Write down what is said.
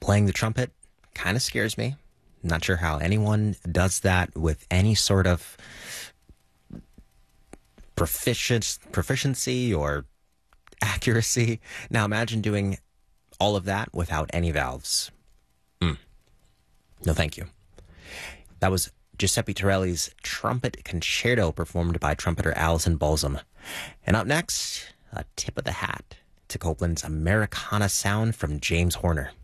Playing the trumpet kind of scares me. Not sure how anyone does that with any sort of proficiency or accuracy. Now imagine doing all of that without any valves. No, thank you. That was Giuseppe Torelli's Trumpet Concerto, performed by trumpeter Alison Balsam. And up next, a tip of the hat to Copeland's Americana sound from James Horner.